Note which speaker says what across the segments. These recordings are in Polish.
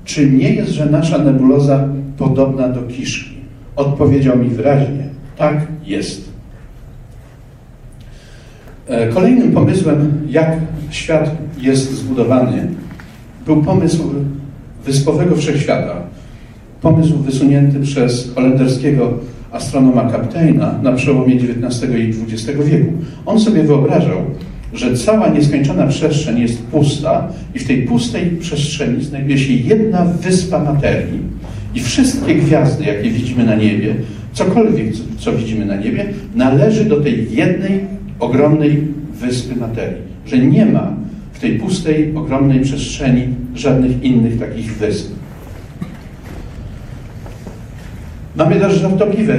Speaker 1: czy nie jest, że nasza nebuloza podobna do kiszki? Odpowiedział mi wyraźnie, tak jest. Kolejnym pomysłem, jak świat jest zbudowany, był pomysł wyspowego wszechświata. Pomysł wysunięty przez holenderskiego astronoma Kapteina na przełomie XIX i XX wieku. On sobie wyobrażał, że cała nieskończona przestrzeń jest pusta i w tej pustej przestrzeni znajduje się jedna wyspa materii i wszystkie gwiazdy, jakie widzimy na niebie, cokolwiek, co widzimy na niebie, należy do tej jednej, ogromnej wyspy materii. Że nie ma w tej pustej, ogromnej przestrzeni żadnych innych takich wysp. Mamy też żartobliwe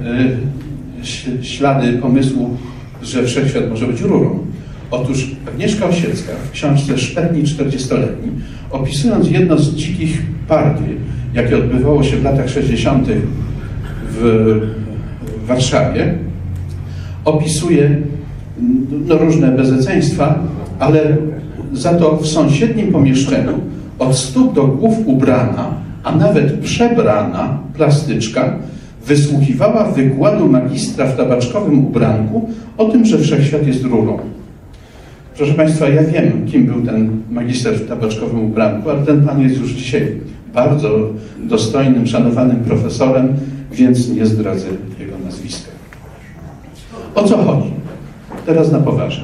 Speaker 1: ślady pomysłu, że wszechświat może być rurą. Otóż Agnieszka Osiecka w książce Szpetni 40-letni, opisując jedno z dzikich partii, jakie odbywało się w latach 60. w Warszawie, opisuje różne bezeceństwa, ale za to w sąsiednim pomieszczeniu od stóp do głów ubrana, a nawet przebrana plastyczka wysłuchiwała wykładu magistra w tabaczkowym ubranku o tym, że wszechświat jest rurą. Proszę Państwa, ja wiem, kim był ten magister w tabaczkowym ubranku, ale ten pan jest już dzisiaj bardzo dostojnym, szanowanym profesorem, więc nie zdradzę jego nazwiska. O co chodzi? Teraz na poważnie.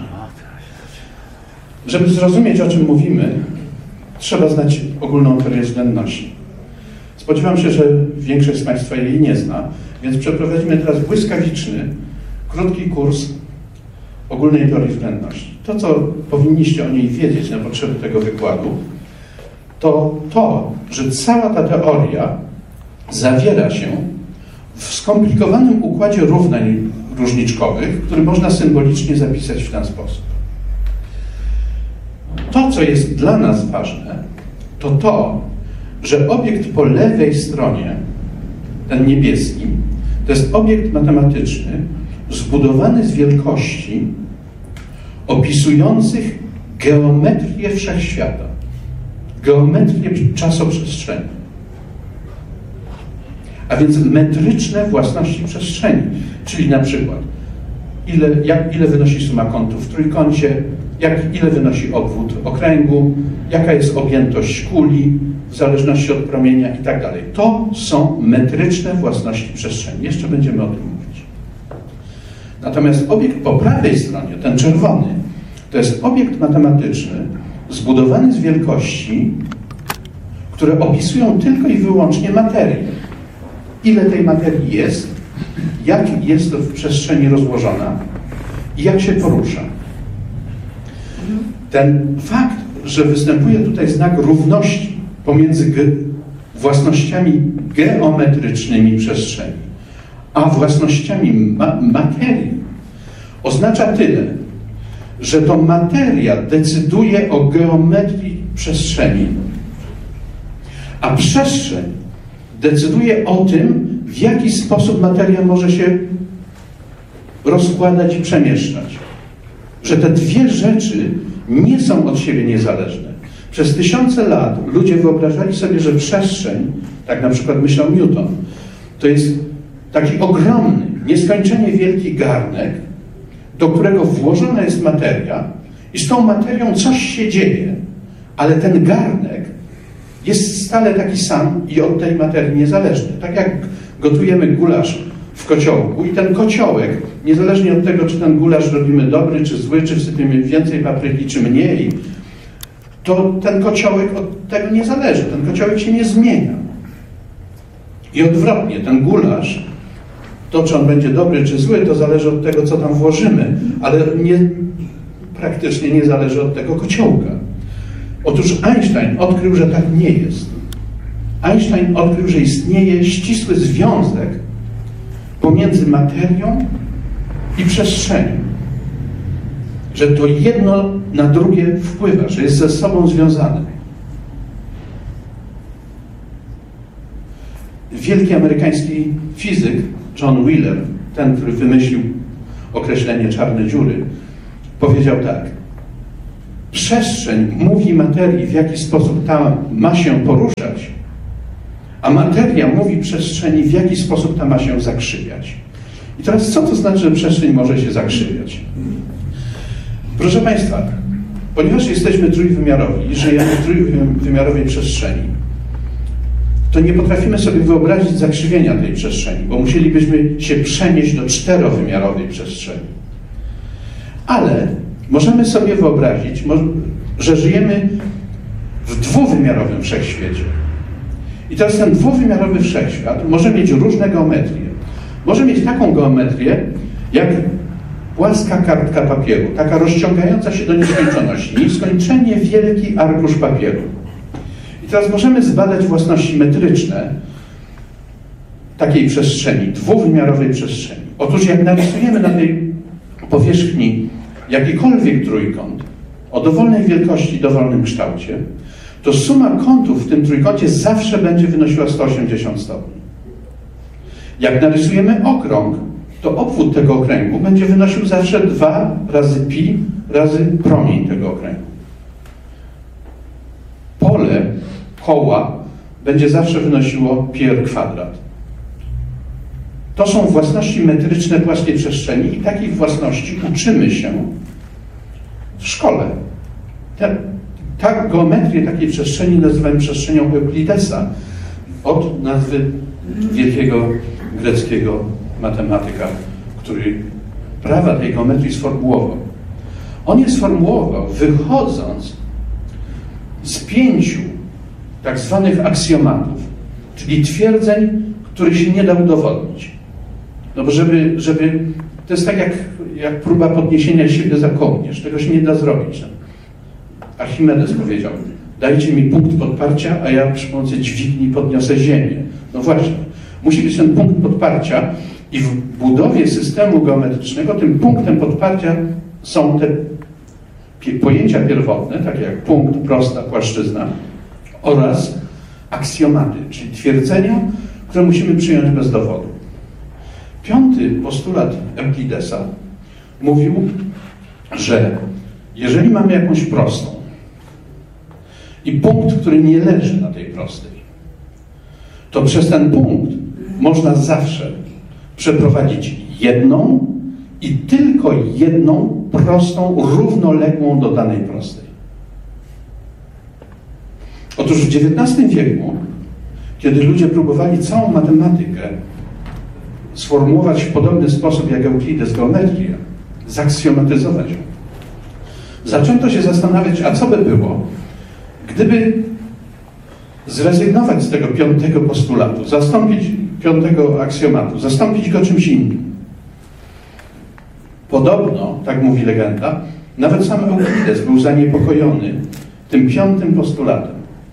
Speaker 1: Żeby zrozumieć, o czym mówimy, trzeba znać ogólną teorię względności. Spodziewam się, że większość z Państwa jej nie zna, więc przeprowadzimy teraz błyskawiczny, krótki kurs ogólnej teorii względności. To, co powinniście o niej wiedzieć na potrzeby tego wykładu, to, że cała ta teoria zawiera się w skomplikowanym układzie równań różniczkowych, który można symbolicznie zapisać w ten sposób. To, co jest dla nas ważne, to, że obiekt po lewej stronie, ten niebieski, to jest obiekt matematyczny zbudowany z wielkości opisujących geometrię wszechświata, geometrię czasoprzestrzeni, a więc metryczne własności przestrzeni, czyli na przykład ile wynosi suma kątów w trójkącie, ile wynosi obwód okręgu, jaka jest objętość kuli w zależności od promienia i tak dalej. To są metryczne własności przestrzeni. Jeszcze będziemy o tym mówić. Natomiast obiekt po prawej stronie, ten czerwony, to jest obiekt matematyczny zbudowany z wielkości, które opisują tylko i wyłącznie materię. Ile tej materii jest, jak jest w przestrzeni rozłożona i jak się porusza. Ten fakt, że występuje tutaj znak równości pomiędzy własnościami geometrycznymi przestrzeni a własnościami materii, oznacza tyle, że to materia decyduje o geometrii przestrzeni, a przestrzeń decyduje o tym, w jaki sposób materia może się rozkładać i przemieszczać. Że te dwie rzeczy nie są od siebie niezależne. Przez tysiące lat ludzie wyobrażali sobie, że przestrzeń, tak na przykład myślał Newton, to jest taki ogromny, nieskończenie wielki garnek, do którego włożona jest materia i z tą materią coś się dzieje, ale ten garnek jest stale taki sam i od tej materii niezależny. Tak jak gotujemy gulasz w kociołku i ten kociołek, niezależnie od tego, czy ten gulasz robimy dobry, czy zły, czy wsypiemy więcej papryki, czy mniej, to ten kociołek od tego nie zależy. Ten kociołek się nie zmienia. I odwrotnie, ten gulasz, to czy on będzie dobry, czy zły, to zależy od tego, co tam włożymy, ale praktycznie nie zależy od tego kociołka. Otóż Einstein odkrył, że tak nie jest. Einstein odkrył, że istnieje ścisły związek pomiędzy materią i przestrzenią. Że to jedno na drugie wpływa, że jest ze sobą związane. Wielki amerykański fizyk John Wheeler, ten, który wymyślił określenie czarne dziury, powiedział tak: przestrzeń mówi materii, w jaki sposób ta ma się poruszać, a materia mówi przestrzeni, w jaki sposób ta ma się zakrzywiać. I teraz co to znaczy, że przestrzeń może się zakrzywiać? Proszę Państwa, ponieważ jesteśmy trójwymiarowi i żyjemy w trójwymiarowej przestrzeni, to nie potrafimy sobie wyobrazić zakrzywienia tej przestrzeni, bo musielibyśmy się przenieść do czterowymiarowej przestrzeni. Ale możemy sobie wyobrazić, że żyjemy w dwuwymiarowym wszechświecie. I teraz ten dwuwymiarowy wszechświat może mieć różne geometrie. Może mieć taką geometrię, jak płaska kartka papieru, taka rozciągająca się do nieskończoności, nieskończenie wielki arkusz papieru. I teraz możemy zbadać własności metryczne takiej przestrzeni, dwuwymiarowej przestrzeni. Otóż jak narysujemy na tej powierzchni jakikolwiek trójkąt o dowolnej wielkości, dowolnym kształcie, to suma kątów w tym trójkącie zawsze będzie wynosiła 180 stopni. Jak narysujemy okrąg, to obwód tego okręgu będzie wynosił zawsze 2 razy pi razy promień tego okręgu. Pole koła będzie zawsze wynosiło pi r kwadrat. To są własności metryczne płaskiej przestrzeni i takich własności uczymy się w szkole. Tak geometrię takiej przestrzeni nazywamy przestrzenią Euklidesa od nazwy wielkiego greckiego matematyka, który prawa tej geometrii sformułował. On je sformułował wychodząc z 5 tak zwanych aksjomatów, czyli twierdzeń, których się nie da udowodnić. No bo żeby to jest tak jak próba podniesienia siebie za kołnierz. Tego się nie da zrobić. Archimedes powiedział, dajcie mi punkt podparcia, a ja przy pomocy dźwigni podniosę ziemię. No właśnie, musi być ten punkt podparcia i w budowie systemu geometrycznego tym punktem podparcia są te pojęcia pierwotne, takie jak punkt, prosta, płaszczyzna oraz aksjomaty, czyli twierdzenia, które musimy przyjąć bez dowodu. 5. postulat Euklidesa mówił, że jeżeli mamy jakąś prostą i punkt, który nie leży na tej prostej, to przez ten punkt można zawsze przeprowadzić jedną i tylko jedną prostą równoległą do danej prostej. Otóż w XIX wieku, kiedy ludzie próbowali całą matematykę sformułować w podobny sposób jak Euklides geometrię, zaksjomatyzować ją, zaczęto się zastanawiać, a co by było, gdyby zrezygnować z tego 5. postulatu, zastąpić 5. aksjomatu, zastąpić go czymś innym. Podobno, tak mówi legenda, nawet sam Euklides był zaniepokojony tym 5. postulatem.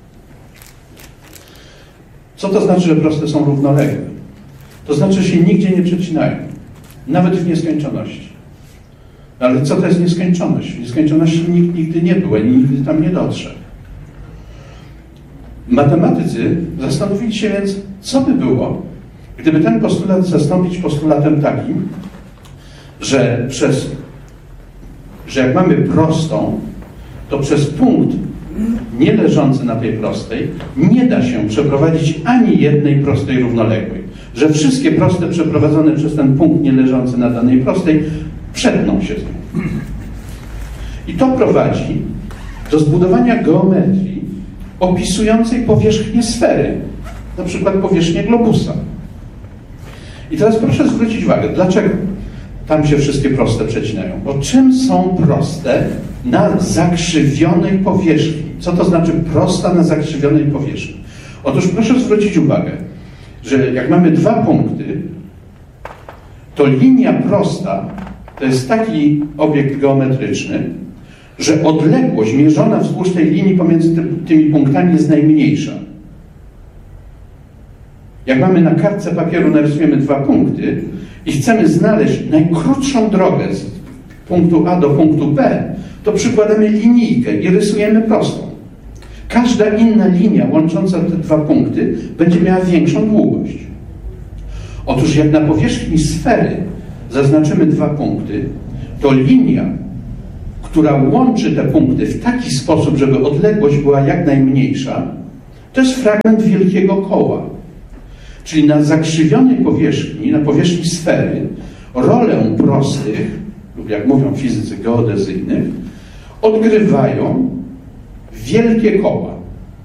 Speaker 1: Co to znaczy, że proste są równoległe? To znaczy, że się nigdzie nie przecinają, nawet w nieskończoności. Ale co to jest nieskończoność? W nieskończoności nikt nigdy nie był, ani nigdy tam nie dotrze. Matematycy zastanowili się więc, co by było, gdyby ten postulat zastąpić postulatem takim, że jak mamy prostą, to przez punkt nie leżący na tej prostej nie da się przeprowadzić ani jednej prostej równoległej. Że wszystkie proste przeprowadzone przez ten punkt nie leżący na danej prostej przetną się z nią. I to prowadzi do zbudowania geometrii opisującej powierzchnię sfery, na przykład powierzchnię globusa. I teraz proszę zwrócić uwagę, dlaczego tam się wszystkie proste przecinają? Bo czym są proste na zakrzywionej powierzchni? Co to znaczy prosta na zakrzywionej powierzchni? Otóż proszę zwrócić uwagę, że jak mamy 2 punkty, to linia prosta to jest taki obiekt geometryczny, że odległość mierzona wzdłuż tej linii pomiędzy tymi punktami jest najmniejsza. Jak mamy na kartce papieru, narysujemy 2 punkty i chcemy znaleźć najkrótszą drogę z punktu A do punktu B, to przykładamy linijkę i rysujemy prostą. Każda inna linia łącząca te 2 punkty będzie miała większą długość. Otóż jak na powierzchni sfery zaznaczymy 2 punkty, to linia, która łączy te punkty w taki sposób, żeby odległość była jak najmniejsza, to jest fragment wielkiego koła. Czyli na zakrzywionej powierzchni, na powierzchni sfery, rolę prostych, lub jak mówią fizycy geodezyjnych, odgrywają wielkie koła.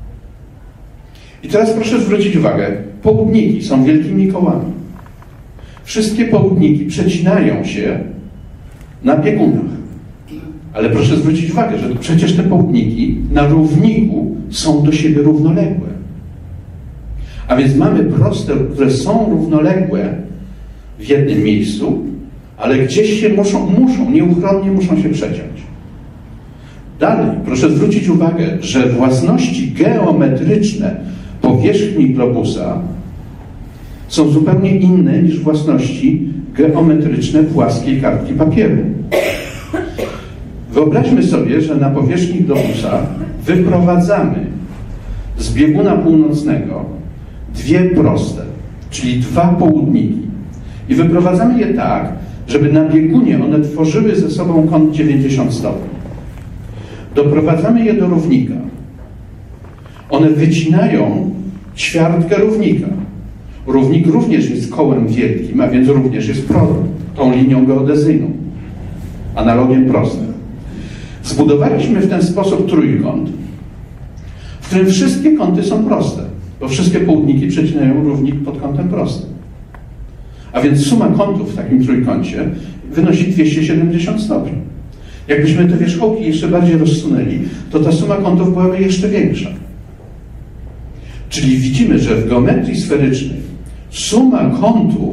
Speaker 1: I teraz proszę zwrócić uwagę, południki są wielkimi kołami. Wszystkie południki przecinają się na biegunach. Ale proszę zwrócić uwagę, że przecież te południki na równiku są do siebie równoległe. A więc mamy proste, które są równoległe w jednym miejscu, ale gdzieś się nieuchronnie muszą się przeciąć. Dalej, proszę zwrócić uwagę, że własności geometryczne powierzchni globusa są zupełnie inne niż własności geometryczne płaskiej kartki papieru. Wyobraźmy sobie, że na powierzchni globusa wyprowadzamy z bieguna północnego dwie proste, czyli dwa południki. I wyprowadzamy je tak, żeby na biegunie one tworzyły ze sobą kąt 90 stopni. Doprowadzamy je do równika. One wycinają ćwiartkę równika. Równik również jest kołem wielkim, a więc również jest tą linią geodezyjną, analogiem prostym. Zbudowaliśmy w ten sposób trójkąt, w którym wszystkie kąty są proste, bo wszystkie południki przecinają równik pod kątem prostym. A więc suma kątów w takim trójkącie wynosi 270 stopni. Jakbyśmy te wierzchołki jeszcze bardziej rozsunęli, to ta suma kątów byłaby jeszcze większa. Czyli widzimy, że w geometrii sferycznej suma kątów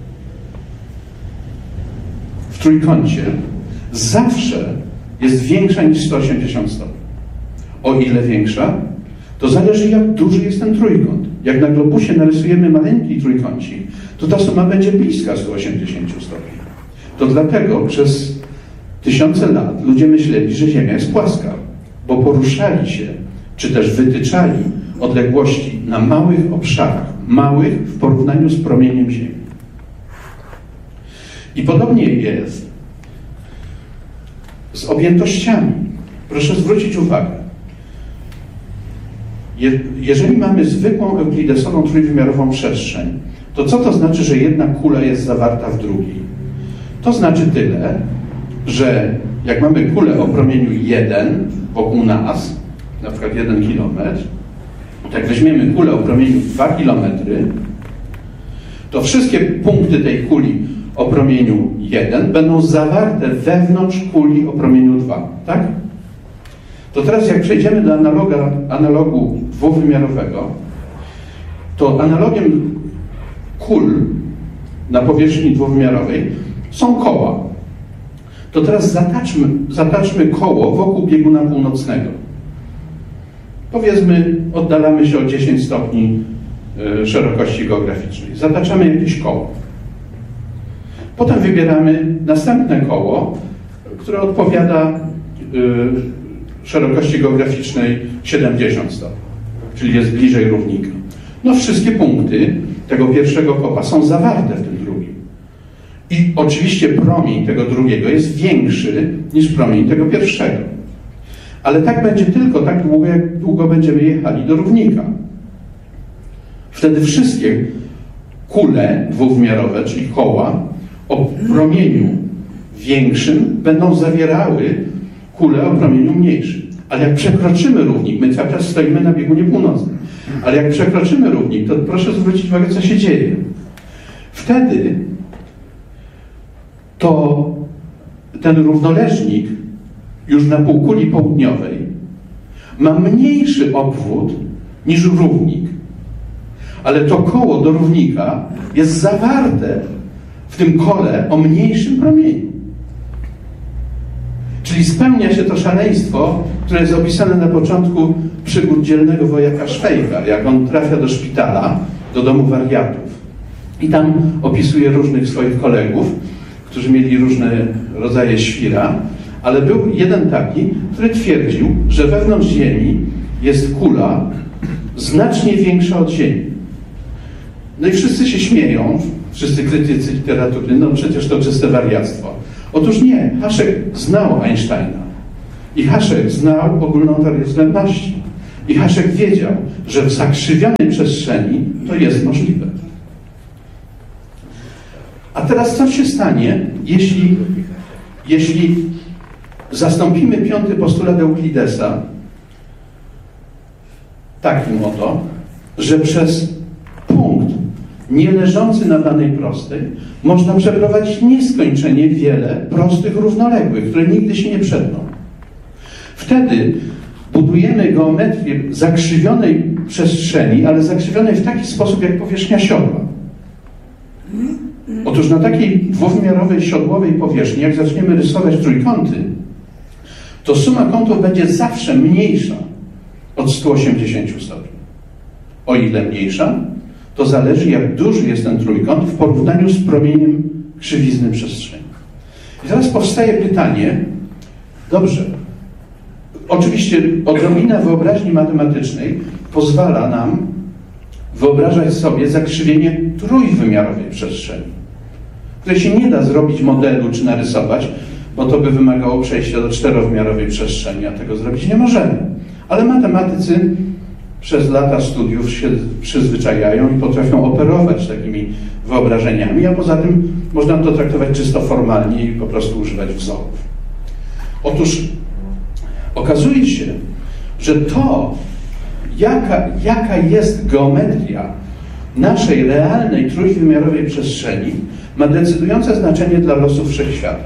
Speaker 1: w trójkącie zawsze jest większa niż 180 stopni. O ile większa, to zależy, jak duży jest ten trójkąt. Jak na globusie narysujemy maleńki trójkącik, to ta suma będzie bliska 180 stopni. To dlatego przez tysiące lat ludzie myśleli, że Ziemia jest płaska, bo poruszali się, czy też wytyczali odległości na małych obszarach, małych w porównaniu z promieniem Ziemi. I podobnie jest z objętościami. Proszę zwrócić uwagę. Jeżeli mamy zwykłą euklidesową trójwymiarową przestrzeń, to co to znaczy, że jedna kula jest zawarta w drugiej? To znaczy tyle, że jak mamy kulę o promieniu 1 wokół nas, na przykład 1 km, jak weźmiemy kulę o promieniu 2 km, to wszystkie punkty tej kuli o promieniu 1 będą zawarte wewnątrz kuli o promieniu 2, tak? To teraz jak przejdziemy do analogu dwuwymiarowego, to analogiem kul na powierzchni dwuwymiarowej są koła. To teraz zataczmy koło wokół bieguna północnego. Powiedzmy, oddalamy się o 10 stopni szerokości geograficznej. Zataczamy jakieś koło. Potem wybieramy następne koło, które odpowiada szerokości geograficznej 70 stopni, czyli jest bliżej równika. No wszystkie punkty tego pierwszego koła są zawarte w tym drugim. I oczywiście promień tego drugiego jest większy niż promień tego pierwszego. Ale tak będzie tylko tak długo, jak długo będziemy jechali do równika. Wtedy wszystkie kule dwuwymiarowe, czyli koła, o promieniu większym będą zawierały kule o promieniu mniejszym. Ale jak przekroczymy równik, my cały czas stoimy na biegunie północnym, ale jak przekroczymy równik, to proszę zwrócić uwagę, co się dzieje. Wtedy to ten równoleżnik już na półkuli południowej ma mniejszy obwód niż równik. Ale to koło do równika jest zawarte w tym kole o mniejszym promieniu. Czyli spełnia się to szaleństwo, które jest opisane na początku przygód dzielnego wojaka Szwejka, jak on trafia do szpitala, do domu wariatów. I tam opisuje różnych swoich kolegów, którzy mieli różne rodzaje świra, ale był jeden taki, który twierdził, że wewnątrz Ziemi jest kula znacznie większa od Ziemi. No i wszyscy się śmieją, wszyscy krytycy literatury, no przecież to czyste wariactwo. Otóż nie, Haszek znał Einsteina i Haszek znał ogólną teorię względności. I Haszek wiedział, że w zakrzywionej przestrzeni to jest możliwe. A teraz co się stanie, jeśli zastąpimy piąty postulat Euklidesa takim oto, że przez punkt nie leżący na danej prostej można przeprowadzić nieskończenie wiele prostych równoległych, które nigdy się nie przetną. Wtedy budujemy geometrię zakrzywionej przestrzeni, ale zakrzywionej w taki sposób jak powierzchnia siodła. Otóż na takiej dwuwymiarowej siodłowej powierzchni, jak zaczniemy rysować trójkąty, to suma kątów będzie zawsze mniejsza od 180 stopni. O ile mniejsza, to zależy, jak duży jest ten trójkąt w porównaniu z promieniem krzywizny przestrzeni. I teraz powstaje pytanie, dobrze, oczywiście odrobina wyobraźni matematycznej pozwala nam wyobrażać sobie zakrzywienie trójwymiarowej przestrzeni, której się nie da zrobić modelu czy narysować, bo to by wymagało przejścia do czterowymiarowej przestrzeni, a tego zrobić nie możemy. Ale matematycy przez lata studiów się przyzwyczajają i potrafią operować takimi wyobrażeniami, a poza tym można to traktować czysto formalnie i po prostu używać wzorów. Otóż okazuje się, że to, jaka jest geometria naszej realnej trójwymiarowej przestrzeni, ma decydujące znaczenie dla losów wszechświata.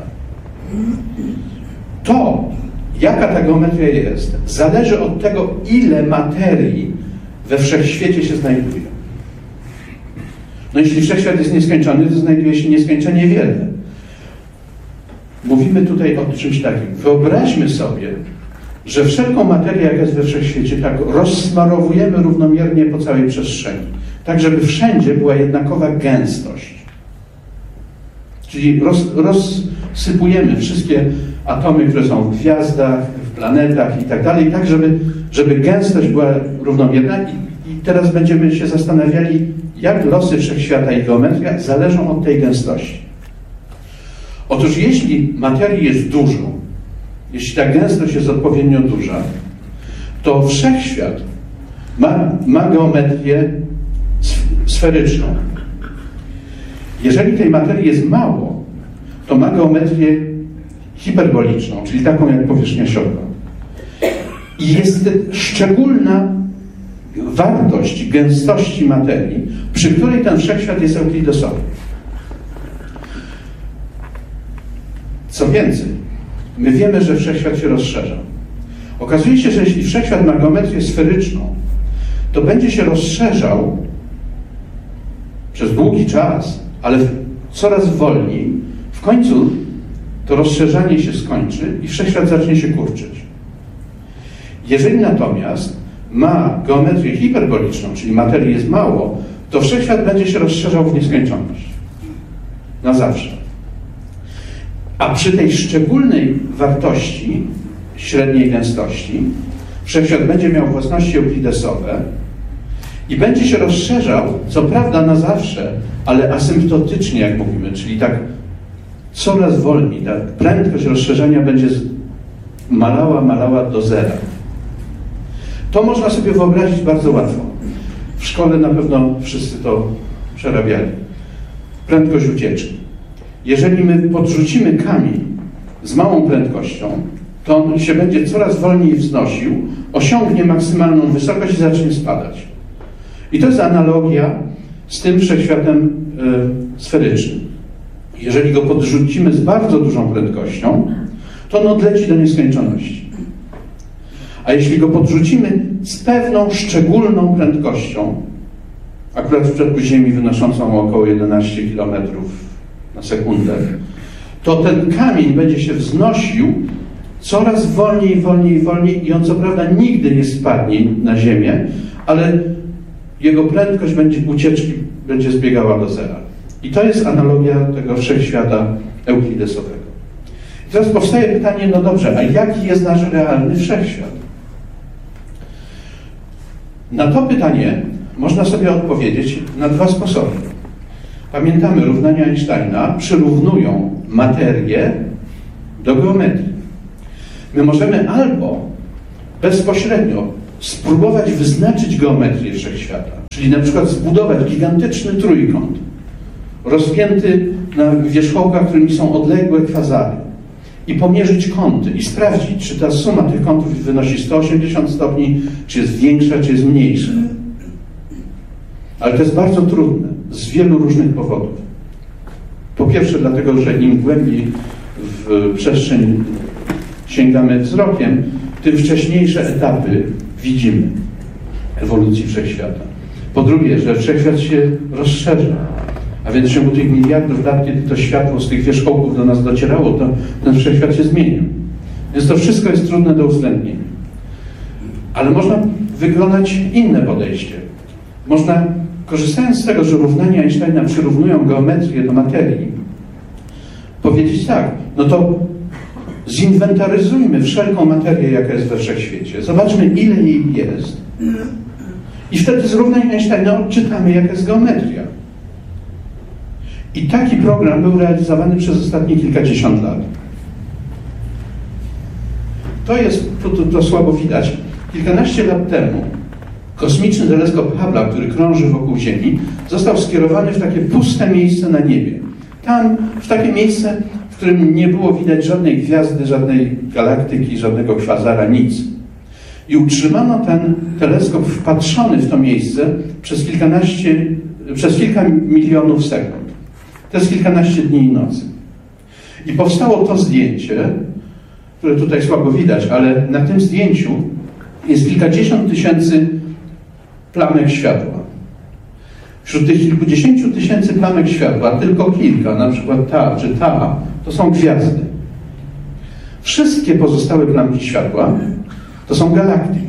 Speaker 1: To, jaka ta geometria jest, zależy od tego, ile materii we wszechświecie się znajduje. No jeśli wszechświat jest nieskończony, to znajduje się nieskończenie wiele. Mówimy tutaj o czymś takim. Wyobraźmy sobie, że wszelką materię, jaka jest we wszechświecie, tak rozsmarowujemy równomiernie po całej przestrzeni, tak żeby wszędzie była jednakowa gęstość. Czyli rozsypujemy wszystkie atomy, które są w gwiazdach, w planetach i tak dalej, tak żeby gęstość była równomierna i teraz będziemy się zastanawiali, jak losy wszechświata i geometria zależą od tej gęstości. Otóż jeśli materii jest dużo, jeśli ta gęstość jest odpowiednio duża, to wszechświat ma geometrię sferyczną. Jeżeli tej materii jest mało, to ma geometrię hiperboliczną, czyli taką jak powierzchnia siodła. I jest szczególna wartość gęstości materii, przy której ten wszechświat jest euklidesowy. Co więcej, my wiemy, że wszechświat się rozszerza. Okazuje się, że jeśli wszechświat ma geometrię sferyczną, to będzie się rozszerzał przez długi czas, ale coraz wolniej. W końcu to rozszerzanie się skończy i wszechświat zacznie się kurczyć. Jeżeli natomiast ma geometrię hiperboliczną, czyli materii jest mało, to wszechświat będzie się rozszerzał w nieskończoność. Na zawsze. A przy tej szczególnej wartości średniej gęstości wszechświat będzie miał własności euklidesowe i będzie się rozszerzał, co prawda na zawsze, ale asymptotycznie, jak mówimy, czyli tak coraz wolniej. Ta prędkość rozszerzenia będzie malała do zera. To można sobie wyobrazić bardzo łatwo. W szkole na pewno wszyscy to przerabiali. Prędkość ucieczki. Jeżeli my podrzucimy kamień z małą prędkością, to on się będzie coraz wolniej wznosił, osiągnie maksymalną wysokość i zacznie spadać. I to jest analogia z tym wszechświatem sferycznym. Jeżeli go podrzucimy z bardzo dużą prędkością, to on odleci do nieskończoności. A jeśli go podrzucimy z pewną szczególną prędkością, akurat w przypadku Ziemi wynoszącą około 11 km na sekundę, to ten kamień będzie się wznosił coraz wolniej i on co prawda nigdy nie spadnie na Ziemię, ale jego prędkość ucieczki będzie zbiegała do zera. I to jest analogia tego wszechświata euklidesowego. I teraz powstaje pytanie, no dobrze, a jaki jest nasz realny wszechświat? Na to pytanie można sobie odpowiedzieć na dwa sposoby. Pamiętamy, równania Einsteina przyrównują materię do geometrii. My możemy albo bezpośrednio spróbować wyznaczyć geometrię wszechświata, czyli na przykład zbudować gigantyczny trójkąt rozpięty na wierzchołkach, którymi są odległe kwazary i pomierzyć kąty i sprawdzić, czy ta suma tych kątów wynosi 180 stopni, czy jest większa, czy jest mniejsza. Ale to jest bardzo trudne z wielu różnych powodów. Po pierwsze dlatego, że im głębiej w przestrzeń sięgamy wzrokiem, tym wcześniejsze etapy widzimy ewolucji wszechświata. Po drugie, że wszechświat się rozszerza, a więc w ciągu tych miliardów lat, kiedy to światło z tych wierzchołków do nas docierało, to ten wszechświat się zmienia. Więc to wszystko jest trudne do uwzględnienia. Ale można wykonać inne podejście. Można, korzystając z tego, że równania Einsteina przyrównują geometrię do materii, powiedzieć tak, no to zinwentaryzujmy wszelką materię, jaka jest we wszechświecie. Zobaczmy, ile jej jest. I wtedy z równań Einsteina odczytamy, jaka jest geometria. I taki program był realizowany przez ostatnie kilkadziesiąt lat. To jest, to słabo widać, kilkanaście lat temu kosmiczny teleskop Hubble'a, który krąży wokół Ziemi, został skierowany w takie puste miejsce na niebie. Tam, w takie miejsce, w którym nie było widać żadnej gwiazdy, żadnej galaktyki, żadnego kwazara, nic. I utrzymano ten teleskop wpatrzony w to miejsce przez kilka milionów sekund. To jest kilkanaście dni i nocy. I powstało to zdjęcie, które tutaj słabo widać, ale na tym zdjęciu jest kilkadziesiąt tysięcy plamek światła. Wśród tych kilkudziesięciu tysięcy plamek światła tylko kilka, na przykład ta czy ta, to są gwiazdy. Wszystkie pozostałe plamki światła to są galaktyki.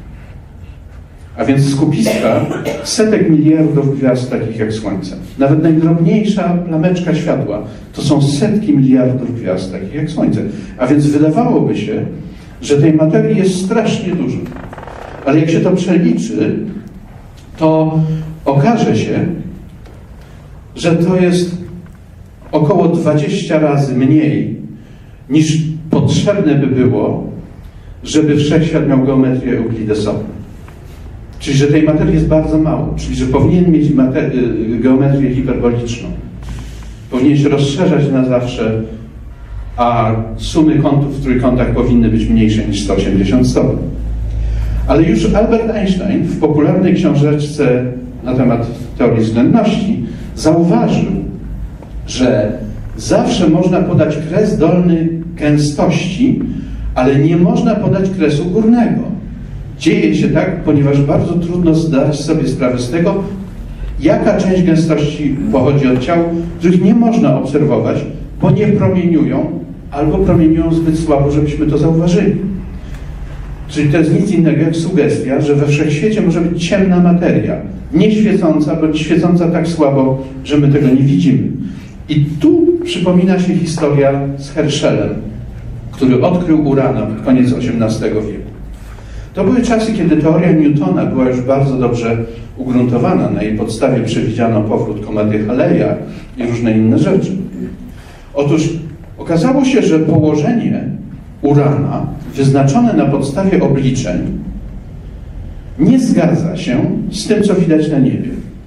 Speaker 1: A więc skupiska setek miliardów gwiazd takich jak Słońce. Nawet najdrobniejsza plameczka światła to są setki miliardów gwiazd takich jak Słońce. A więc wydawałoby się, że tej materii jest strasznie dużo. Ale jak się to przeliczy, to okaże się, że to jest około 20 razy mniej niż potrzebne by było, żeby wszechświat miał geometrię euklidesową. Czyli, że tej materii jest bardzo mało. Czyli, że powinien mieć geometrię hiperboliczną. Powinien się rozszerzać na zawsze, a sumy kątów w trójkątach powinny być mniejsze niż 180 stopni. Ale już Albert Einstein w popularnej książeczce na temat teorii względności zauważył, że zawsze można podać kres dolny gęstości, ale nie można podać kresu górnego. Dzieje się tak, ponieważ bardzo trudno zdać sobie sprawę z tego, jaka część gęstości pochodzi od ciał, których nie można obserwować, bo nie promieniują albo promieniują zbyt słabo, żebyśmy to zauważyli. Czyli to jest nic innego jak sugestia, że we wszechświecie może być ciemna materia, nieświecąca, bądź świecąca tak słabo, że my tego nie widzimy. I tu przypomina się historia z Herschelem, który odkrył urana pod koniec XVIII wieku. To były czasy, kiedy teoria Newtona była już bardzo dobrze ugruntowana. Na jej podstawie przewidziano powrót komety Haleja i różne inne rzeczy. Otóż okazało się, że położenie urana wyznaczone na podstawie obliczeń nie zgadza się z tym, co widać na niebie.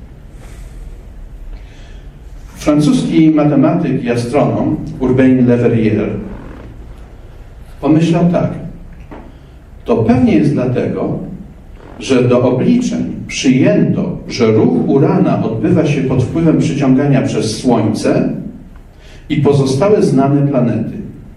Speaker 1: Francuski matematyk i astronom Urbain Le Verrier pomyślał tak: to pewnie jest dlatego, że do obliczeń przyjęto, że ruch urana odbywa się pod wpływem przyciągania przez Słońce i pozostałe znane planety.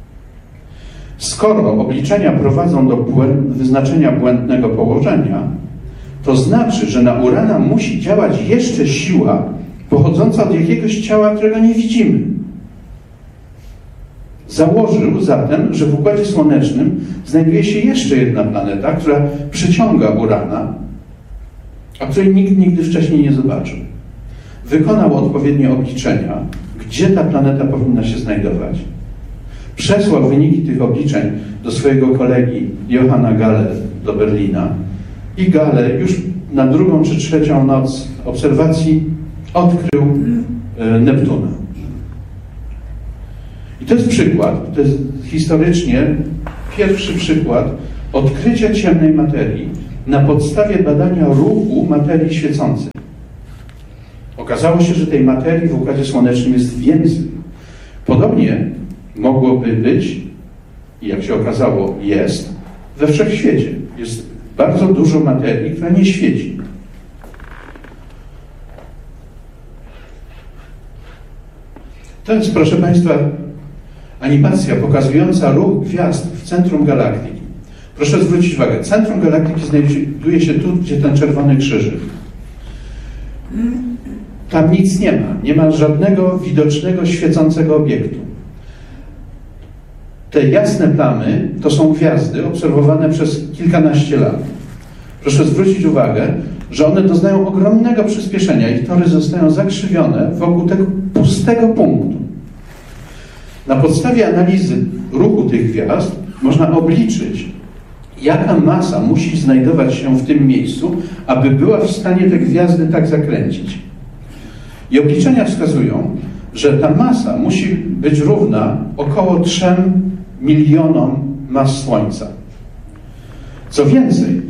Speaker 1: Skoro obliczenia prowadzą do wyznaczenia błędnego położenia, to znaczy, że na urana musi działać jeszcze siła pochodząca od jakiegoś ciała, którego nie widzimy. Założył zatem, że w Układzie Słonecznym znajduje się jeszcze jedna planeta, która przyciąga urana, a której nikt nigdy wcześniej nie zobaczył. Wykonał odpowiednie obliczenia, gdzie ta planeta powinna się znajdować. Przesłał wyniki tych obliczeń do swojego kolegi Johanna Galle do Berlina i Galle już na drugą czy trzecią noc obserwacji odkrył Neptuna. I to jest przykład, to jest historycznie pierwszy przykład odkrycia ciemnej materii na podstawie badania ruchu materii świecącej. Okazało się, że tej materii w Układzie Słonecznym jest więcej. Podobnie mogłoby być, i jak się okazało jest, we wszechświecie. Jest bardzo dużo materii, która nie świeci. To jest, proszę Państwa, animacja pokazująca ruch gwiazd w centrum galaktyki. Proszę zwrócić uwagę, centrum galaktyki znajduje się tu, gdzie ten czerwony krzyżyk. Tam nic nie ma żadnego widocznego, świecącego obiektu. Te jasne plamy to są gwiazdy obserwowane przez kilkanaście lat. Proszę zwrócić uwagę, że one doznają ogromnego przyspieszenia. Ich tory zostają zakrzywione wokół tego pustego punktu. Na podstawie analizy ruchu tych gwiazd można obliczyć, jaka masa musi znajdować się w tym miejscu, aby była w stanie te gwiazdy tak zakręcić. I obliczenia wskazują, że ta masa musi być równa około 3 milionom mas Słońca. Co więcej,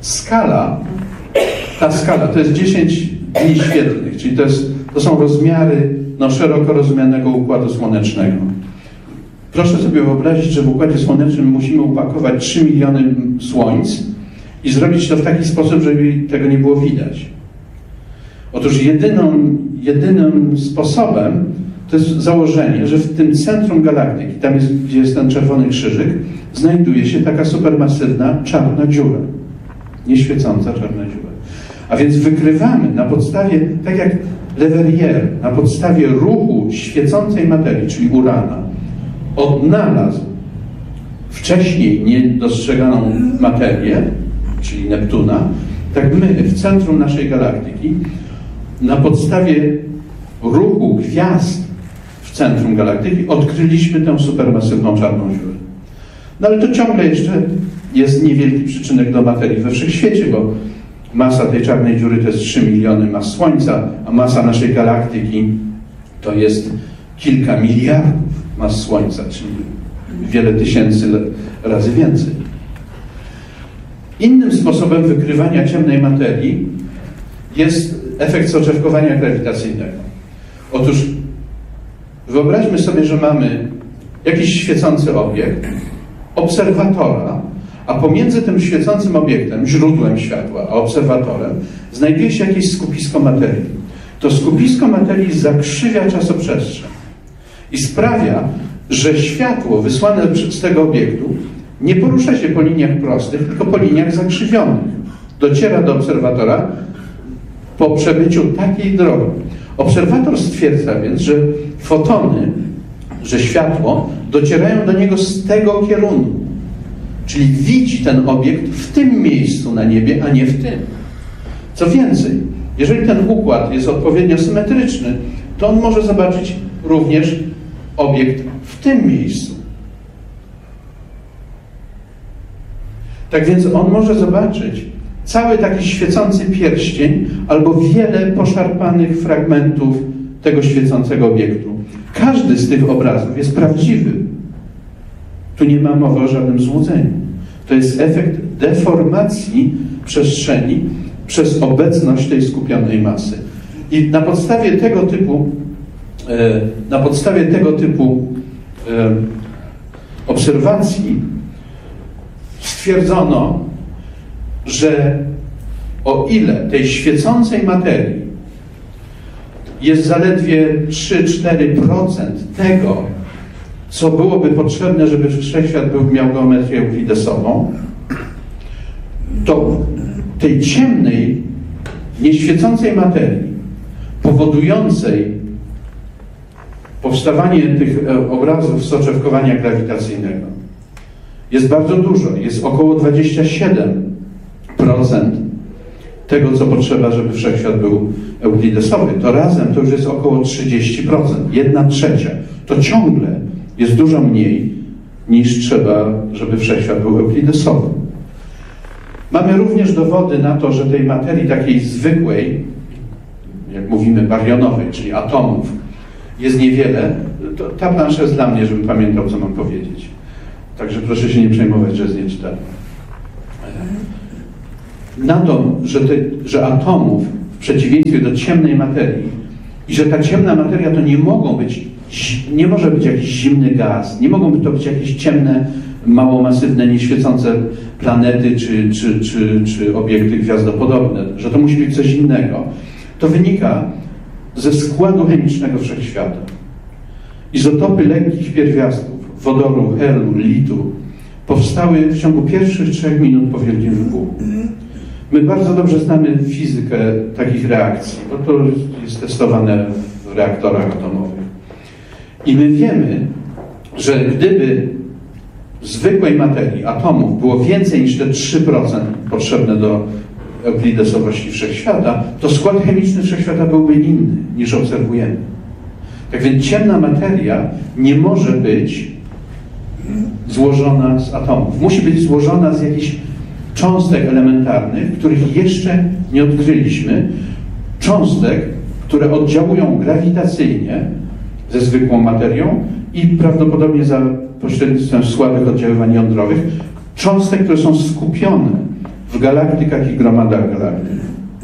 Speaker 1: ta skala to jest 10 dni świetlnych, czyli to są rozmiary szeroko rozumianego Układu Słonecznego. Proszę sobie wyobrazić, że w Układzie Słonecznym musimy upakować 3 miliony słońc i zrobić to w taki sposób, żeby tego nie było widać. Otóż jedynym sposobem to jest założenie, że w tym centrum galaktyki, tam gdzie jest ten czerwony krzyżyk, znajduje się taka supermasywna czarna dziura. Nieświecąca czarna dziura. A więc wykrywamy na podstawie, tak jak Le Verrier, na podstawie ruchu świecącej materii, czyli Urana, odnalazł wcześniej niedostrzeganą materię, czyli Neptuna, tak my w centrum naszej galaktyki na podstawie ruchu gwiazd w centrum galaktyki odkryliśmy tę supermasywną czarną dziurę. No ale to ciągle jeszcze jest niewielki przyczynek do materii we wszechświecie, bo masa tej czarnej dziury to jest 3 miliony mas Słońca, a masa naszej galaktyki to jest kilka miliardów mas Słońca, czyli wiele tysięcy razy więcej. Innym sposobem wykrywania ciemnej materii jest efekt soczewkowania grawitacyjnego. Otóż wyobraźmy sobie, że mamy jakiś świecący obiekt, obserwatora, a pomiędzy tym świecącym obiektem, źródłem światła, a obserwatorem znajduje się jakieś skupisko materii. To skupisko materii zakrzywia czasoprzestrzeń i sprawia, że światło wysłane z tego obiektu nie porusza się po liniach prostych, tylko po liniach zakrzywionych. Dociera do obserwatora po przebyciu takiej drogi. Obserwator stwierdza więc, że fotony, że światło docierają do niego z tego kierunku. Czyli widzi ten obiekt w tym miejscu na niebie, a nie w tym. Co więcej, jeżeli ten układ jest odpowiednio symetryczny, to on może zobaczyć również obiekt w tym miejscu. Tak więc on może zobaczyć cały taki świecący pierścień albo wiele poszarpanych fragmentów tego świecącego obiektu. Każdy z tych obrazów jest prawdziwy. Tu nie ma mowy o żadnym złudzeniu. To jest efekt deformacji przestrzeni przez obecność tej skupionej masy. I na podstawie tego typu obserwacji stwierdzono, że o ile tej świecącej materii jest zaledwie 3-4% tego, co byłoby potrzebne, żeby wszechświat miał geometrię euklidesową, to tej ciemnej, nieświecącej materii, powodującej powstawanie tych obrazów soczewkowania grawitacyjnego, jest bardzo dużo. Jest około 27% tego, co potrzeba, żeby wszechświat był euklidesowy. To razem to już jest około 30%, 1/3. To ciągle jest dużo mniej niż trzeba, żeby wszechświat był euklidesowy. Mamy również dowody na to, że tej materii takiej zwykłej, jak mówimy barionowej, czyli atomów, jest niewiele. Ta plansza jest dla mnie, żebym pamiętał, co mam powiedzieć. Także proszę się nie przejmować, że jest nieczytelna. Na to, że atomów w przeciwieństwie do ciemnej materii I że ta ciemna materia to nie może być jakiś zimny gaz, nie mogą to być jakieś ciemne, małomasywne, nieświecące planety czy obiekty gwiazdopodobne, że to musi być coś innego. To wynika ze składu chemicznego wszechświata. Izotopy lekkich pierwiastków, wodoru, helu, litu, powstały w ciągu pierwszych 3 minut po wielkim wybuchu. My bardzo dobrze znamy fizykę takich reakcji, bo to jest testowane w reaktorach atomowych. I my wiemy, że gdyby zwykłej materii, atomów, było więcej niż te 3% potrzebne do euklidesowości wszechświata, to skład chemiczny wszechświata byłby inny niż obserwujemy. Tak więc ciemna materia nie może być złożona z atomów. Musi być złożona z jakichś cząstek elementarnych, których jeszcze nie odkryliśmy. Cząstek, które oddziałują grawitacyjnie ze zwykłą materią i prawdopodobnie za pośrednictwem słabych oddziaływań jądrowych. Cząstek, które są skupione w galaktykach i gromadach galaktyk.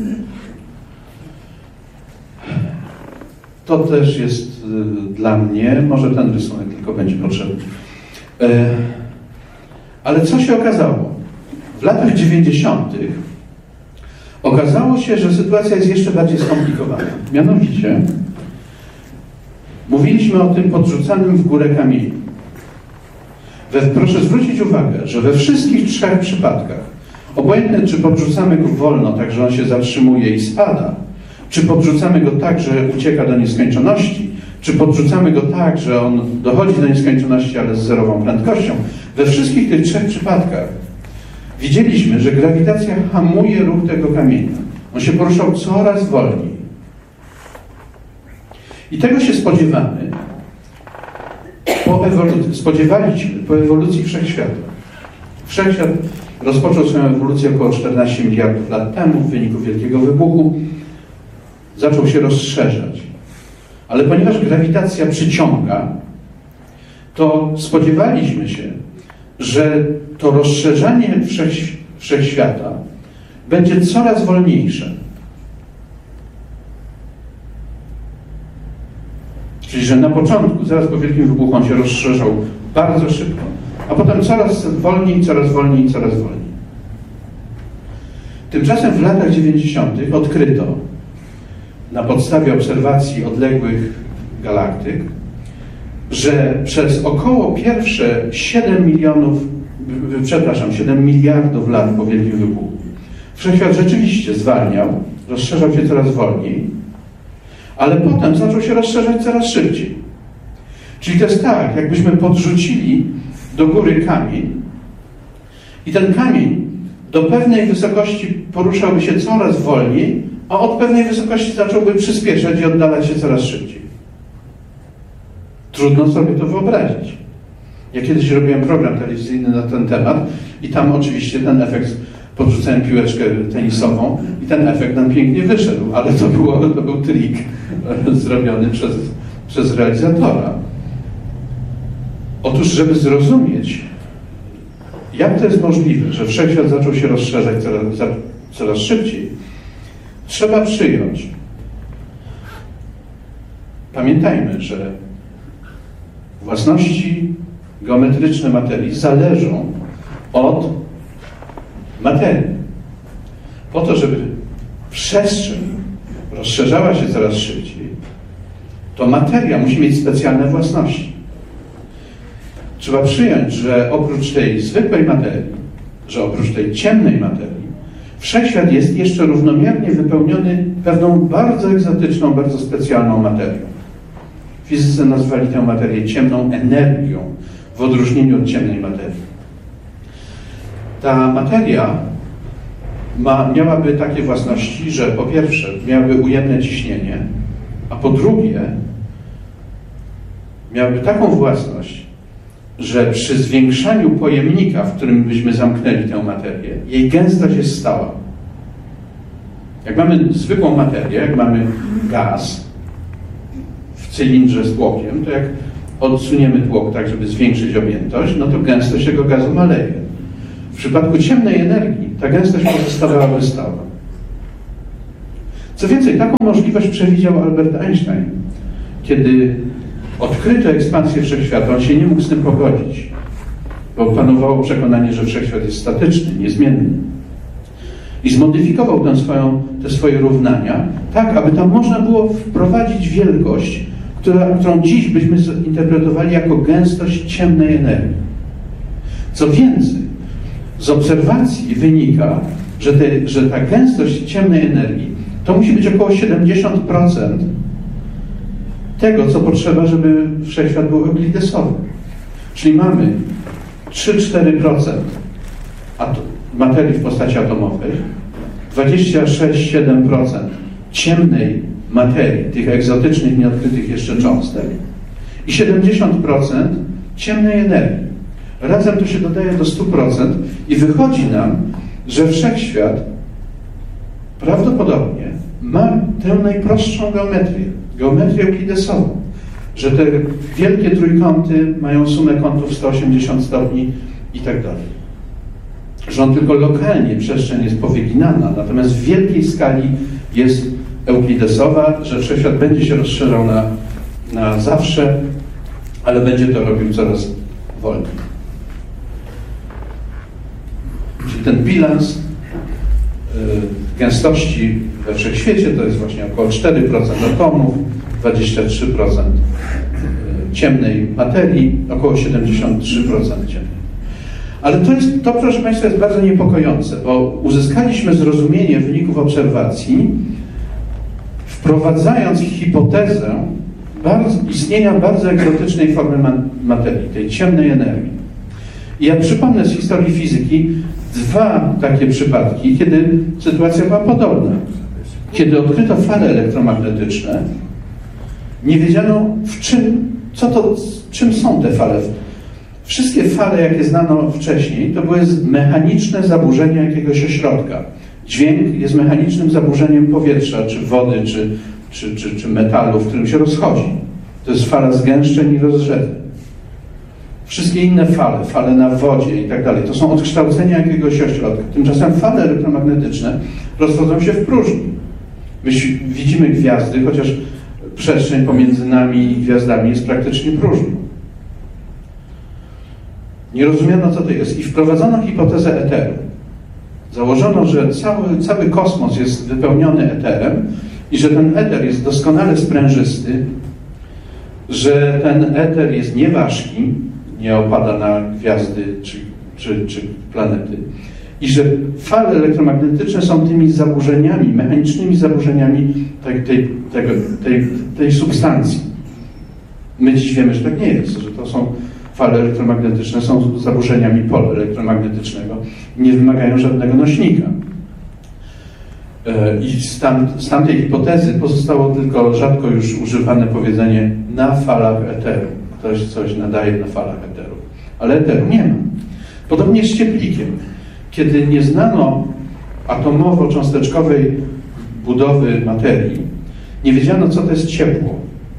Speaker 1: To też jest dla mnie, może ten rysunek tylko będzie potrzebny. Ale co się okazało? W latach 90. okazało się, że sytuacja jest jeszcze bardziej skomplikowana. Mianowicie mówiliśmy o tym podrzucanym w górę kamieniu. Proszę zwrócić uwagę, że we wszystkich 3 przypadkach, obojętnie czy podrzucamy go wolno, tak że on się zatrzymuje i spada, czy podrzucamy go tak, że ucieka do nieskończoności, czy podrzucamy go tak, że on dochodzi do nieskończoności, ale z zerową prędkością, we wszystkich tych 3 przypadkach widzieliśmy, że grawitacja hamuje ruch tego kamienia. On się poruszał coraz wolniej. I tego się spodziewamy, spodziewaliśmy po ewolucji wszechświata. Wszechświat rozpoczął swoją ewolucję około 14 miliardów lat temu w wyniku wielkiego wybuchu. Zaczął się rozszerzać. Ale ponieważ grawitacja przyciąga, to spodziewaliśmy się, że to rozszerzanie wszechświata będzie coraz wolniejsze. Czyli, że na początku, zaraz po wielkim wybuchu, on się rozszerzał bardzo szybko, a potem coraz wolniej, coraz wolniej, coraz wolniej. Tymczasem w latach 90. odkryto na podstawie obserwacji odległych galaktyk, że przez około pierwsze 7 miliardów lat po wielkim wybuchu wszechświat rzeczywiście zwalniał, rozszerzał się coraz wolniej, ale potem zaczął się rozszerzać coraz szybciej. Czyli to jest tak, jakbyśmy podrzucili do góry kamień i ten kamień do pewnej wysokości poruszałby się coraz wolniej, a od pewnej wysokości zacząłby przyspieszać i oddalać się coraz szybciej. Trudno sobie to wyobrazić. Ja kiedyś robiłem program telewizyjny na ten temat i tam oczywiście ten efekt, podrzucałem piłeczkę tenisową i ten efekt nam pięknie wyszedł, ale to był trik zrobiony przez realizatora. Otóż, żeby zrozumieć, jak to jest możliwe, że wszechświat zaczął się rozszerzać coraz szybciej, trzeba przyjąć. Pamiętajmy, że własności geometryczne materii zależą od materii. Po to, żeby przestrzeń rozszerzała się coraz szybciej, to materia musi mieć specjalne własności. Trzeba przyjąć, że oprócz tej zwykłej materii, że oprócz tej ciemnej materii, wszechświat jest jeszcze równomiernie wypełniony pewną bardzo egzotyczną, bardzo specjalną materią. Fizycy nazwali tę materię ciemną energią, w odróżnieniu od ciemnej materii. Ta materia miałaby takie własności, że po pierwsze miałaby ujemne ciśnienie, a po drugie miałaby taką własność, że przy zwiększaniu pojemnika, w którym byśmy zamknęli tę materię, jej gęstość jest stała. Jak mamy zwykłą materię, jak mamy gaz w cylindrze z tłokiem, to jak odsuniemy tłok tak, żeby zwiększyć objętość, no to gęstość tego gazu maleje. W przypadku ciemnej energii ta gęstość pozostawałaby stała. Co więcej, taką możliwość przewidział Albert Einstein. Kiedy odkryto ekspansję wszechświata, on się nie mógł z tym pogodzić, bo panowało przekonanie, że wszechświat jest statyczny, niezmienny. I zmodyfikował te swoje równania tak, aby tam można było wprowadzić wielkość, którą dziś byśmy zinterpretowali jako gęstość ciemnej energii. Co więcej, z obserwacji wynika, że ta gęstość ciemnej energii to musi być około 70% tego, co potrzeba, żeby wszechświat był euklidesowy. Czyli mamy 3-4% materii w postaci atomowej, 26-7% ciemnej materii, tych egzotycznych, nieodkrytych jeszcze cząstek i 70% ciemnej energii. Razem to się dodaje do 100% i wychodzi nam, że wszechświat prawdopodobnie ma tę najprostszą geometrię euklidesową, że te wielkie trójkąty mają sumę kątów 180 stopni i tak dalej. Że on tylko lokalnie przestrzeń jest powyginana, natomiast w wielkiej skali jest euklidesowa, że wszechświat będzie się rozszerzał na zawsze, ale będzie to robił coraz wolniej. Czyli ten bilans gęstości we wszechświecie to jest właśnie około 4% atomów, 23% ciemnej materii, około 73% ciemnej. Ale to, proszę Państwa, jest bardzo niepokojące, bo uzyskaliśmy zrozumienie wyników obserwacji, wprowadzając hipotezę istnienia bardzo egzotycznej formy materii, tej ciemnej energii. I ja przypomnę z historii fizyki 2 takie przypadki, kiedy sytuacja była podobna. Kiedy odkryto fale elektromagnetyczne, nie wiedziano czym są te fale. Wszystkie fale, jakie znano wcześniej, to były mechaniczne zaburzenia jakiegoś ośrodka. Dźwięk jest mechanicznym zaburzeniem powietrza, czy wody, czy metalu, w którym się rozchodzi. To jest fala zgęszczeń i rozrzedzeń. Wszystkie inne fale na wodzie i tak dalej, to są odkształcenia jakiegoś ośrodka. Tymczasem fale elektromagnetyczne rozchodzą się w próżni. My widzimy gwiazdy, chociaż przestrzeń pomiędzy nami i gwiazdami jest praktycznie próżna. Nie rozumiano, co to jest. I wprowadzono hipotezę eteru. Założono, że cały kosmos jest wypełniony eterem i że ten eter jest doskonale sprężysty, że ten eter jest nieważki, nie opada na gwiazdy czy planety i że fale elektromagnetyczne są tymi zaburzeniami, mechanicznymi zaburzeniami tej substancji. My dziś wiemy, że tak nie jest, że to są fale elektromagnetyczne, są zaburzeniami pola elektromagnetycznego i nie wymagają żadnego nośnika. I z tamtej hipotezy pozostało tylko rzadko już używane powiedzenie na falach eteru. Ktoś coś nadaje na falach eteru. Ale eteru nie ma. Podobnie z cieplikiem. Kiedy nie znano atomowo-cząsteczkowej budowy materii, nie wiedziano, co to jest ciepło.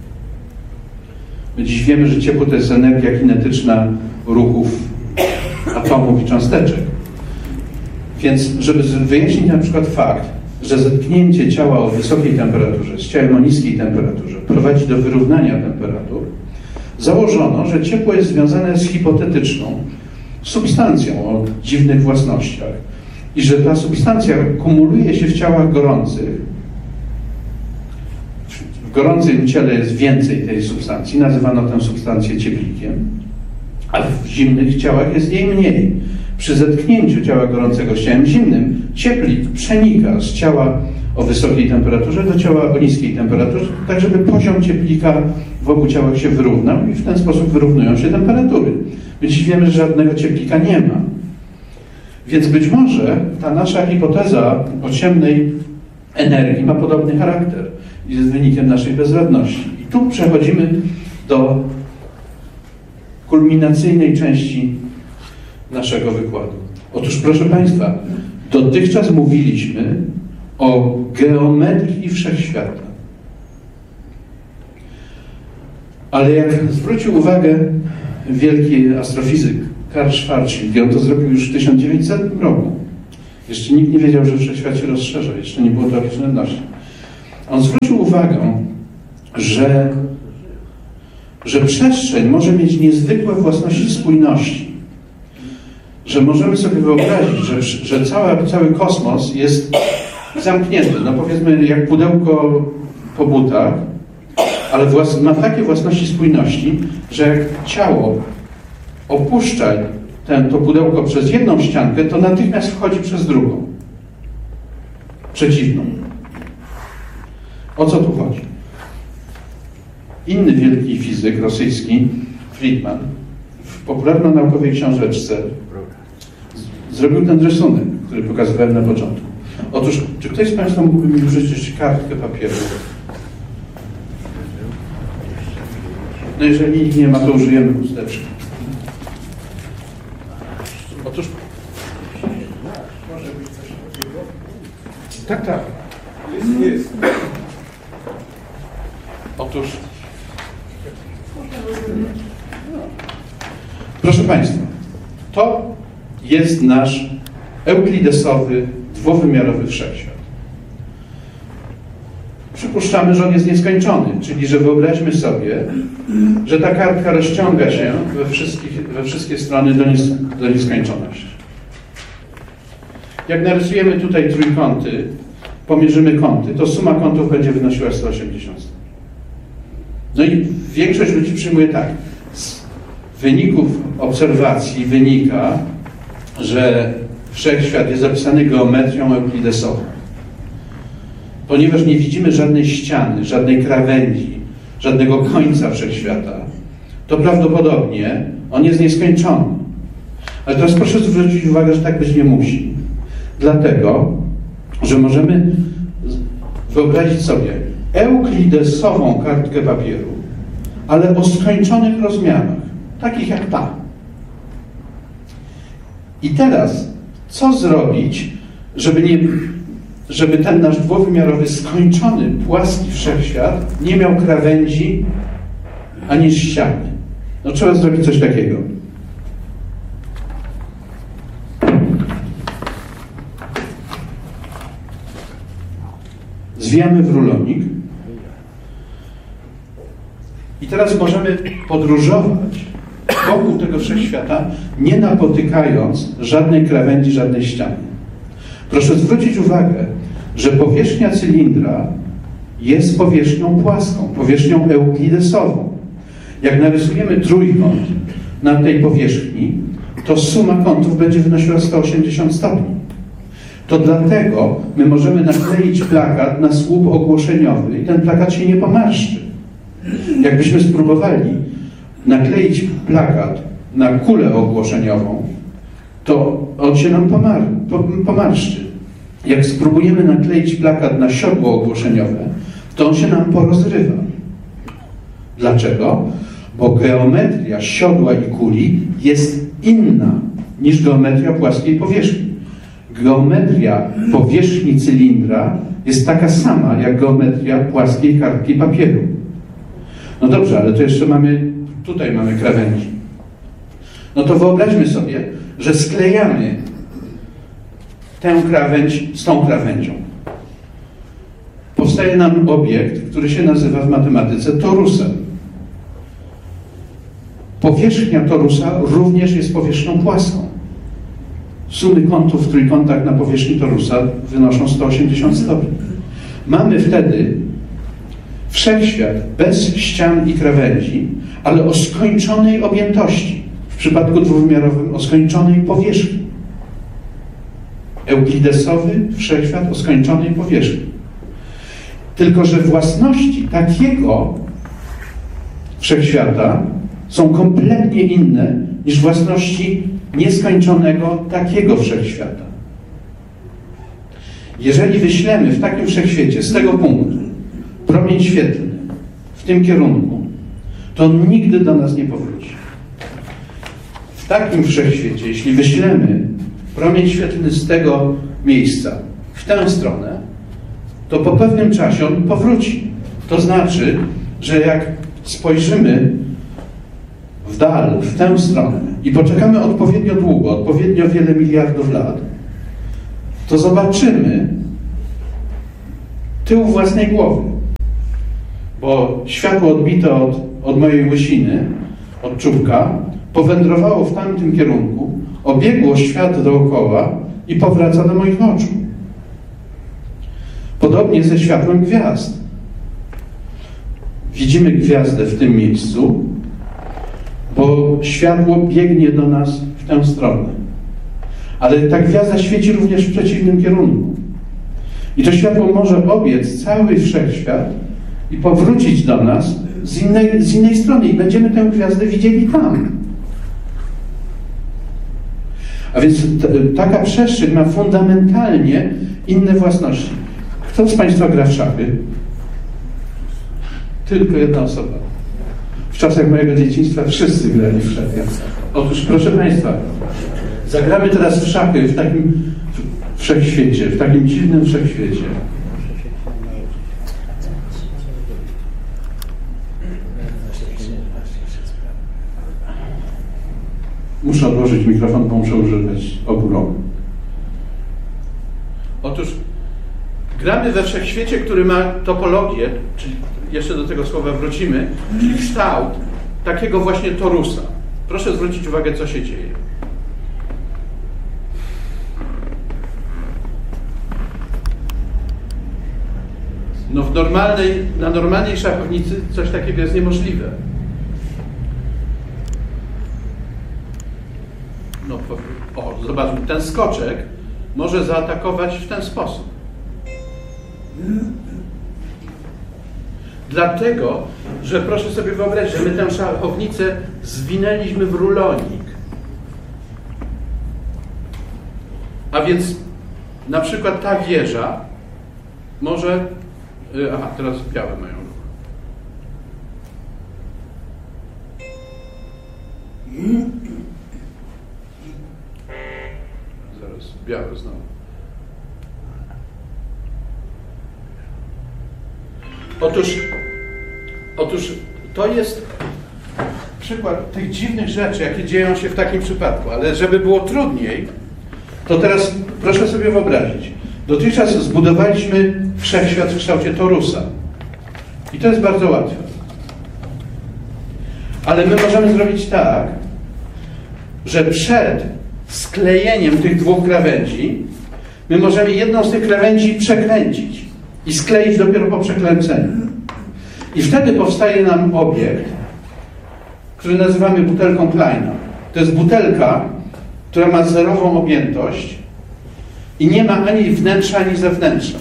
Speaker 1: My dziś wiemy, że ciepło to jest energia kinetyczna ruchów atomów i cząsteczek. Więc żeby wyjaśnić na przykład fakt, że zetknięcie ciała o wysokiej temperaturze z ciałem o niskiej temperaturze prowadzi do wyrównania temperatur, założono, że ciepło jest związane z hipotetyczną substancją o dziwnych własnościach i że ta substancja kumuluje się w ciałach gorących. W gorącym ciele jest więcej tej substancji, nazywano tę substancję cieplikiem, a w zimnych ciałach jest jej mniej. Przy zetknięciu ciała gorącego z ciałem zimnym cieplik przenika z ciała o wysokiej temperaturze do ciała o niskiej temperaturze, tak żeby poziom cieplika w obu ciałach się wyrównał i w ten sposób wyrównują się temperatury. My dziś wiemy, że żadnego cieplika nie ma. Więc być może ta nasza hipoteza o ciemnej energii ma podobny charakter i jest wynikiem naszej bezradności. I tu przechodzimy do kulminacyjnej części naszego wykładu. Otóż, proszę Państwa, dotychczas mówiliśmy o geometrii wszechświata. Ale jak zwrócił uwagę wielki astrofizyk Karl Schwarzschild, on to zrobił już w 1900 roku. Jeszcze nikt nie wiedział, że wszechświat się rozszerza, jeszcze nie było teorii względności. On zwrócił uwagę, że przestrzeń może mieć niezwykłe własności spójności. Że możemy sobie wyobrazić, że cały kosmos jest zamknięty. No powiedzmy jak pudełko po butach, ale ma takie własności spójności, że jak ciało opuszcza to pudełko przez jedną ściankę, to natychmiast wchodzi przez drugą. Przeciwną. O co tu chodzi? Inny wielki fizyk rosyjski, Friedman, w popularno-naukowej książeczce zrobił ten rysunek, który pokazywałem na początku. Otóż, czy ktoś z Państwa mógłby mi użyczyć kartkę papieru? No jeżeli nikt nie ma, to użyjemy chusteczki. Otóż... Może być coś takiego? Tak, tak. Jest. Otóż... Proszę Państwa, to jest nasz euklidesowy, dwuwymiarowy wszechświat. Przypuszczamy, że on jest nieskończony, czyli że wyobraźmy sobie, że ta kartka rozciąga się we wszystkie strony do nieskończoności. Jak narysujemy tutaj trójkąty, pomierzymy kąty, to suma kątów będzie wynosiła 180 stopni. No i większość ludzi przyjmuje tak. Z wyników obserwacji wynika, że wszechświat jest zapisany geometrią euklidesową. Ponieważ nie widzimy żadnej ściany, żadnej krawędzi, żadnego końca wszechświata, to prawdopodobnie on jest nieskończony. Ale teraz proszę zwrócić uwagę, że tak być nie musi. Dlatego, że możemy wyobrazić sobie euklidesową kartkę papieru, ale o skończonych rozmiarach, takich jak ta. I teraz, co zrobić, żeby ten nasz dwuwymiarowy, skończony, płaski wszechświat nie miał krawędzi ani ściany? No trzeba zrobić coś takiego. Zwijamy w rulonik i teraz możemy podróżować wokół tego wszechświata, nie napotykając żadnej krawędzi, żadnej ściany. Proszę zwrócić uwagę, że powierzchnia cylindra jest powierzchnią płaską, powierzchnią euklidesową. Jak narysujemy trójkąt na tej powierzchni, to suma kątów będzie wynosiła 180 stopni. To dlatego my możemy nakleić plakat na słup ogłoszeniowy i ten plakat się nie pomarszczy. Jakbyśmy spróbowali nakleić plakat na kulę ogłoszeniową, to on się nam pomarszczy. Jak spróbujemy nakleić plakat na siodło ogłoszeniowe, to on się nam porozrywa. Dlaczego? Bo geometria siodła i kuli jest inna niż geometria płaskiej powierzchni. Geometria powierzchni cylindra jest taka sama jak geometria płaskiej kartki papieru. No dobrze, ale to jeszcze tutaj mamy krawędzi. No to wyobraźmy sobie, że sklejamy tę krawędź z tą krawędzią. Powstaje nam obiekt, który się nazywa w matematyce torusem. Powierzchnia torusa również jest powierzchnią płaską. Sumy kątów w trójkątach na powierzchni torusa wynoszą 180 stopni. Mamy wtedy wszechświat bez ścian i krawędzi, ale o skończonej objętości. W przypadku dwuwymiarowym o skończonej powierzchni. Euklidesowy wszechświat o skończonej powierzchni. Tylko że własności takiego wszechświata są kompletnie inne niż własności nieskończonego takiego wszechświata. Jeżeli wyślemy w takim wszechświecie z tego punktu promień świetlny w tym kierunku, to on nigdy do nas nie powróci. W takim wszechświecie, jeśli wyślemy promień świetlny z tego miejsca w tę stronę, to po pewnym czasie on powróci. To znaczy, że jak spojrzymy w dal, w tę stronę i poczekamy odpowiednio długo, odpowiednio wiele miliardów lat, to zobaczymy tył własnej głowy. Bo światło odbite od mojej łysiny, od czubka, powędrowało w tamtym kierunku, obiegło świat dookoła i powraca do moich oczu. Podobnie ze światłem gwiazd. Widzimy gwiazdę w tym miejscu, bo światło biegnie do nas w tę stronę. Ale ta gwiazda świeci również w przeciwnym kierunku. I to światło może obiec cały wszechświat i powrócić do nas z innej strony i będziemy tę gwiazdę widzieli tam. A więc taka przestrzeń ma fundamentalnie inne własności. Kto z Państwa gra w szachy? Tylko jedna osoba. W czasach mojego dzieciństwa wszyscy grali w szachy. Otóż, proszę Państwa, zagramy teraz w szachy w takim wszechświecie, w takim dziwnym wszechświecie. Muszę odłożyć mikrofon, bo muszę używać obu rąk. Otóż gramy we wszechświecie, który ma topologię, czyli jeszcze do tego słowa wrócimy, czyli kształt takiego właśnie torusa. Proszę zwrócić uwagę, co się dzieje. No na normalnej szachownicy coś takiego jest niemożliwe. No, zobaczmy, ten skoczek może zaatakować w ten sposób. Dlatego, że proszę sobie wyobrazić, że my tę szachownicę zwinęliśmy w rulonik. A więc na przykład ta wieża może... Aha, teraz białe mają ruch. Zaraz, białe znowu. Otóż to jest przykład tych dziwnych rzeczy, jakie dzieją się w takim przypadku, ale żeby było trudniej, to teraz proszę sobie wyobrazić. Dotychczas zbudowaliśmy wszechświat w kształcie torusa. I to jest bardzo łatwe. Ale my możemy zrobić tak, że przed sklejeniem tych dwóch krawędzi my możemy jedną z tych krawędzi przekręcić i skleić dopiero po przekręceniu. I wtedy powstaje nam obiekt, który nazywamy butelką Kleina. To jest butelka, która ma zerową objętość i nie ma ani wnętrza, ani zewnętrza.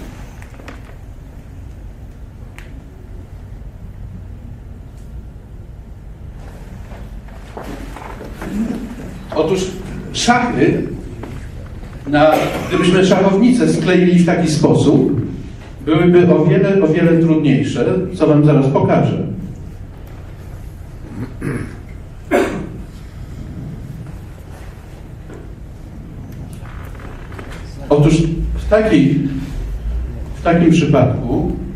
Speaker 1: Otóż szachy, gdybyśmy szachownicę skleili w taki sposób, byłyby o wiele trudniejsze, co Wam zaraz pokażę. Otóż w takim przypadku